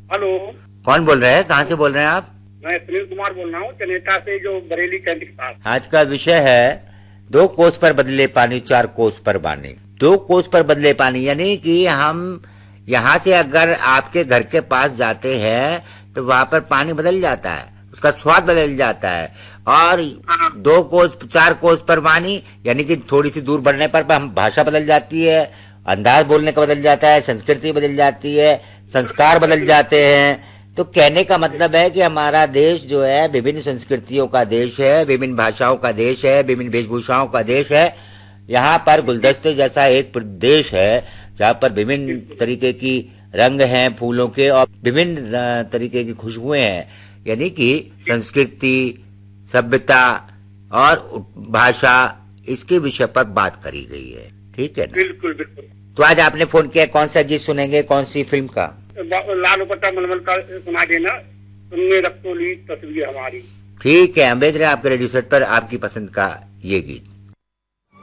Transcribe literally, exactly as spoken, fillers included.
Hello. कौन बोल रहे हैं, कहाँ से बोल रहे हैं आप? मैं सुनील कुमार बोल रहा हूँ, चनेटा से, जो बरेली कैंट के पास। आज का विषय है दो कोस पर बदले पानी, चार कोस पर पानी। दो कोस पर बदले पानी यानी कि हम यहाँ से अगर आपके घर के पास जाते हैं तो वहां पर पानी बदल जाता है, उसका स्वाद बदल जाता है। और दो कोस चार कोस पर पानी यानी कि थोड़ी सी दूर बढ़ने पर हम भाषा बदल जाती है, अंदाज बोलने का बदल जाता है, संस्कृति बदल जाती है, संस्कार बदल जाते हैं। तो कहने का मतलब है कि हमारा देश जो है विभिन्न संस्कृतियों का देश है, विभिन्न भाषाओं का देश है, विभिन्न वेशभूषाओं का देश है। यहाँ पर गुलदस्ते जैसा एक प्रदेश है जहाँ पर विभिन्न तरीके की रंग हैं फूलों के और विभिन्न तरीके की खुशबुएं हैं, यानी कि संस्कृति, सभ्यता और भाषा, इसके विषय पर बात करी गई है। ठीक है ना? बिल्कुल बिल्कुल। तो आज आपने फोन किया, कौन सा गीत सुनेंगे, कौन सी फिल्म का? लाल दुपट्टा मलमल का सुना देना, तुमने रख तो ली तस्वीर हमारी। ठीक है, हम भेज रहे हैं आपके रेडियो सेट पर आपकी पसंद का ये गीत।